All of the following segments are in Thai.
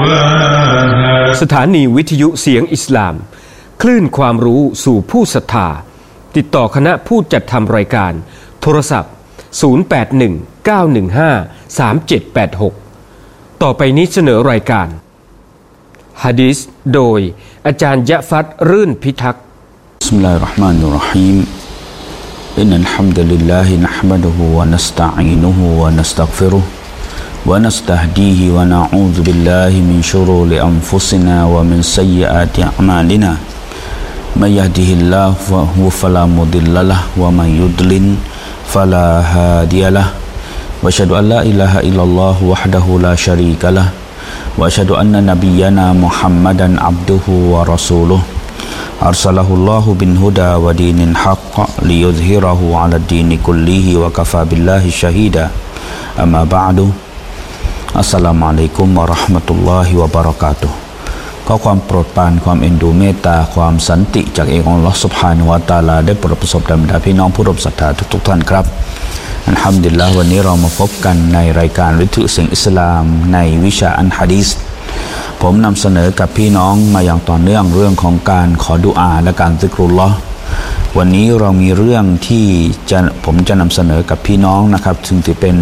สถานีวิทยุเสียงอิสลามคลื่นความรู้สู่ผู้ศรัทธาติดต่อคณะผู้จัดทำรายการโทรศัพท์0819153786ต่อไปนี้เสนอรายการหะดีษโดยอาจารย์ยะฟัดรื่นพิทักษ์บิสมิลลาฮิรเราะห์มานิรเราะฮีมอินนัลฮัมดุลิลลาฮินะห์มะดุฮูวะนัสตะอีนุฮูวะนัสตัฆฟิรุฮ์วะนัสตะฮดีฮิวะนะอูซุบิลลาฮิมินชุรูริอันฟุซินาวะมินซัยยิอาติอะมาลินามัยยะฮดิฮิลลาฮุฟะลามุฎิลละละฮ์วะมัยยุฎลิลฟะลาฮาดิยะละฮ์วะอัชฮะดุอัลลาอิลาฮะอิลลัลลอฮุวะฮดะฮูลาชะรีกะละฮ์วะอัชฮะดุอันนะนบียะนามุฮัมมัดันอับดุฮูวะรอซูลุฮ์อัรซะละฮุลลอฮุบิลฮุดาวะดีนิลฮักลิยุซฮิเราะฮูอะลัดดีนิกุลลิฮิวะกะฟาบิลลาฮิชะฮีดะอัมมาบะอ์ดุอัสสลามุอะลัยกุมวะเราะห์มะตุลลอฮิวะบะเราะกาตุฮ์ขอความโปรดปรานความเอ็นดูเมตตาความสันติจากเอกองค์อัลเลาะห์ซุบฮานะฮูวะตะอาลาได้โปรดประสบแด่บรรดาพี่น้องผู้ร่วมศรัทธาทุกๆท่านครับอัลฮัมดุลิลลาห์วันนี้เรามาพบกันในรายการวิทยุเสียงอิสลามในวิชาอัลหะดีษผมนำเสนอกับพี่น้องมาอย่างต่อเนื่องเรื่องของการขอดุอาและการซิกรุลลอฮ์วันนี้เรามีเรื่องที่ผมจะนำเสนอกับพี่น้องนะครับซึ่งจะเป็น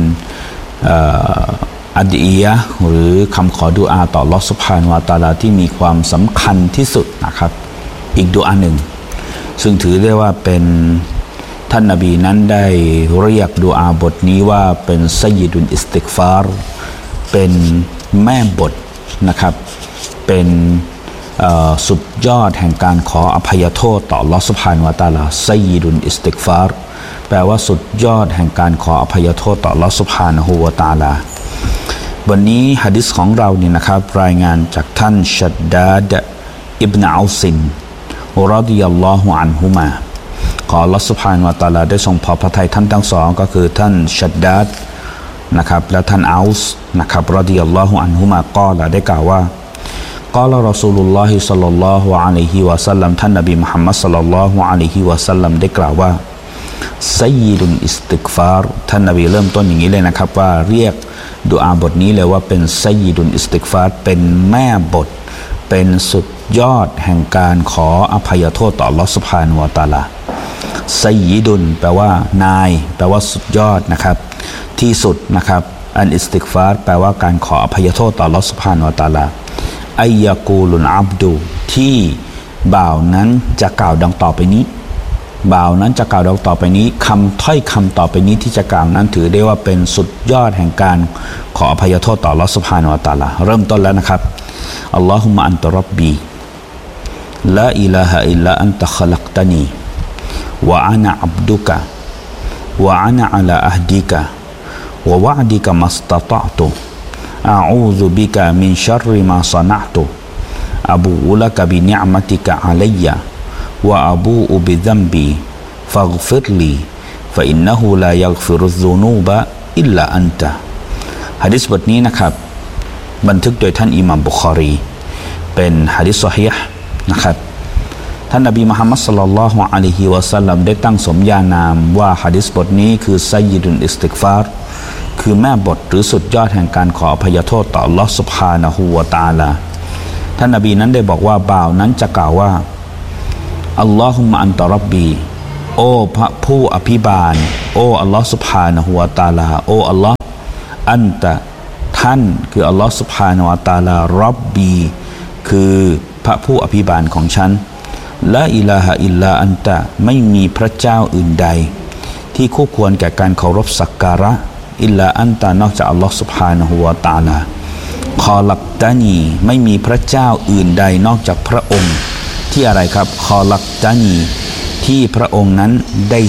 อัดอียะห์หรือคำขอดุอาต่ออัลเลาะห์ซุบฮานะฮูวะตะอาลาที่มีความสำคัญที่สุดนะครับอีกดุอาหนึ่งซึ่งถือได้ว่าเป็นท่านนบีนั้นได้เรียกดุอาบทนี้ว่าเป็นซัยยิดุลอิสติฆฟารเป็นแม่บทนะครับเป็นสุดยอดแห่งการขออภัยโทษต่ออัลเลาะห์ซุบฮานะฮูวะตะอาลาซัยยิดุลอิสติฆฟารแปลว่าสุดยอดแห่งการขออภัยโทษต่ออัลเลาะห์ซุบฮานะฮูวะตะอาลาวันนี้หะดีษของเราเนี่ยนะครับรายงานจากท่านชัดดาดอิบนุอัลซินรอฎิยัลลอฮุอันฮุมาขออัลเลาะห์ซุบฮานะฮูวะตะอาลาได้ทรงพอพระทัยท่านทั้งสองก็คือท่านชัดดาดนะครับและท่านอัลส์นะครับรอฎิยัลลอฮุอันฮุมากล่าวได้กล่าวว่ากล่าวรอซูลุลลอฮิศ็อลลัลลอฮุอะลัยฮิวะซัลลัมท่านนบีมุฮัมมัดศ็อลลัลลอฮุอะลัยฮิวะซัลลัมได้กล่าวว่าซัยยิดุลอิสติฆฟารท่านนบีเริ่มต้นอย่างนี้เลยนะครับว่าเรียกดุอาบทนี้เลยว่าเป็นซัยยิดุลอิสติฆฟารเป็นแม่บทเป็นสุดยอดแห่งการขออภัยโทษต่ออัลเลาะห์ซุบฮานะฮูวะตะอาลาซัยยิดุลแปลว่านายแปลว่าสุดยอดนะครับที่สุดนะครับอันอิสติฆฟารแปลว่าการขออภัยโทษต่ออัลเลาะห์ซุบฮานะฮูวะตะอาลาอัยยะกูลุนอับดุที่บ่าวนั้นจะกล่าวดังต่อไปนี้บ่าวนั้นจะกล่าวดังต่อไปนี้คำถ้อยคำต่อไปนี้ที่จะกล่าวนั้นถือได้ว่าเป็นสุดยอดแห่งการขออภัยโทษต่ออัลเลาะห์ซุบฮานะฮูวะตะอาลาเริ่มต้นแล้วนะครับอัลลอฮุมะอันตะร็อบบีลาอิลาฮะอิลลาอันตะคอลักตานีวะอานะอับดุกะวะอานะอะลาอะฮดิกะวะวะอ์ดิกะมัสตะฏอตุอะอูซุบิกะมินชัรริมาศะนะตุอะบูอุละกะบินิอ์มะติกะอะลัยยะวะอะบูอุบิซัมบีฟัฆฟิรลีฟะอินนะฮูลายัฆฟิรุซซุนูบะอิลลาอันตะหะดีษบทนี้นะครับบันทึกโดยท่านอิหม่ามบุคอรีเป็นหะดีษซอฮีห์นะครับท่านนบีมุฮัมมัดศ็อลลัลลอฮุอะลัยฮิวะซัลลัมได้ตั้งสมญานามว่าหะดีษบทนี้คือซัยยิดุลอิสติฆฟารคือแม่บทหรือสุดยอดแห่งการขออภัยโทษต่ออัลเลาะห์ซุบฮานะฮูวะตะอาลาท่านนบีนั้นได้บอกว่าบ่าวนั้นจะกล่าวว่าอัลลอฮุมะอันตะร็อบบีโอ้พระผู้อภิบาลโอ้อัลเลาะห์ซุบฮานะฮูวะตะอาลาโอ้อัลเลาะห์อันตะท่านคืออัลเลาะห์ซุบฮานะฮูวะตะอาลาร็อบบีคือพระผู้อภิบาลของฉันลาอิลาฮะอิลลาอันตะไม่มีพระเจ้าอื่นใดที่คู่ควรแก่การเคารพสักการะอิลลาอันตะนอกจากอัลลอฮฺซุบฮานะฮูวะตะอาลาคอลักตานีไม่มีพระเจ้าอื่นใดนอกจากพระองค์ที่อะไรครับคอลักตานีที่พระองค์นั้นได้